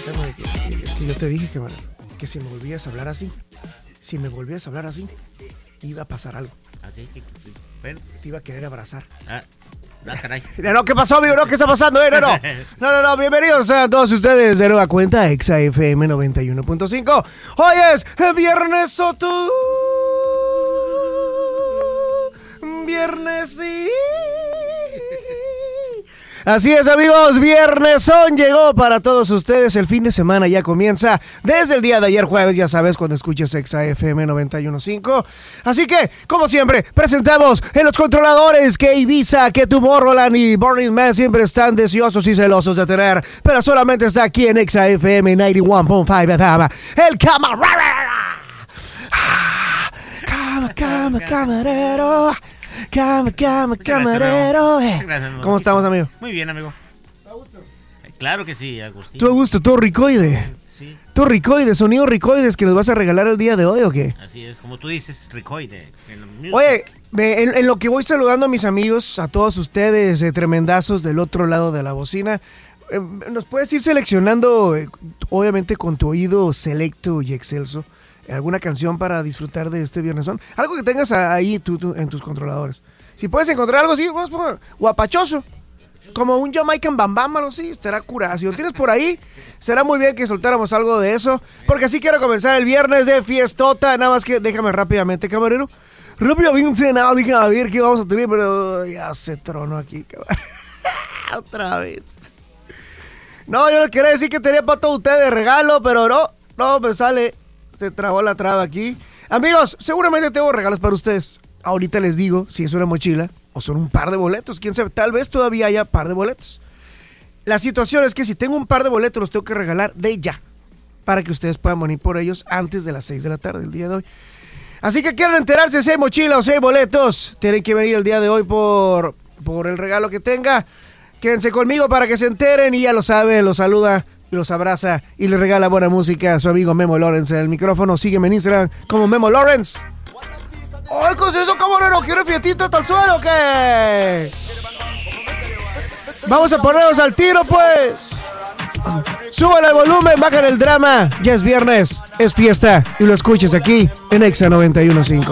Es que yo te dije que si me volvías a hablar así, iba a pasar algo. Así que, bueno. Te iba a querer abrazar. Caray. No, ¿qué pasó, amigo? No, ¿qué está pasando? No, bienvenidos a todos ustedes de nueva cuenta, Exa FM 91.5. Hoy es viernes viernes, sí. Así es, amigos, viernesón llegó para todos ustedes, el fin de semana ya comienza desde el día de ayer jueves, ya sabes, cuando escuches Exa FM 91.5. Así que, como siempre, presentamos en los controladores que Ibiza, que Tomorrowland y Burning Man siempre están deseosos y celosos de tener, pero solamente está aquí en Exa FM 91.5 FM, el camarero. Camarero. ¿Cómo estamos, amigo? Muy bien, amigo. ¿A gusto? Claro que sí, Agustín. ¿Tú a gusto? ¿Tú ricoide? Sí. ¿Tú ricoide? ¿Sonido ricoides que nos vas a regalar el día de hoy o qué? Así es, como tú dices, ricoide. Oye, en lo que voy saludando a mis amigos, a todos ustedes, tremendazos del otro lado de la bocina, ¿nos puedes ir seleccionando, obviamente con tu oído selecto y excelso, alguna canción para disfrutar de este viernesón? Algo que tengas ahí tú en tus controladores. Si puedes encontrar algo así, vamos por guapachoso, como un Jamaican Bam Bam, algo así, será cura. Si lo tienes por ahí, será muy bien que soltáramos algo de eso, porque así quiero comenzar el viernes de fiestota. Nada más que déjame rápidamente, camarero. Rápidamente, nada, déjame ver qué vamos a tener, pero ya se tronó aquí, camarero. Otra vez. No, yo les quería decir que tenía para todos ustedes de regalo, pero no me sale. Se trabó la traba aquí. Amigos, seguramente tengo regalos para ustedes. Ahorita les digo si es una mochila o son un par de boletos. Quién sabe, tal vez todavía haya par de boletos. La situación es que si tengo un par de boletos los tengo que regalar de ya, para que ustedes puedan venir por ellos antes de las 6 de la tarde el día de hoy. Así que quieren enterarse si hay mochila o si hay boletos, tienen que venir el día de hoy por el regalo que tenga. Quédense conmigo para que se enteren y ya lo saben, los saluda, los abraza y le regala buena música a su amigo Memo Lawrence en el micrófono. Sígueme en Instagram como Memo Lawrence. ¡Ay, qué es eso, camarero! ¿Quieres fiestita hasta el suelo o qué? Vamos a ponernos al tiro, pues. Súbale el volumen, bajan el drama. Ya es viernes, es fiesta y lo escuches aquí en Exa 91.5.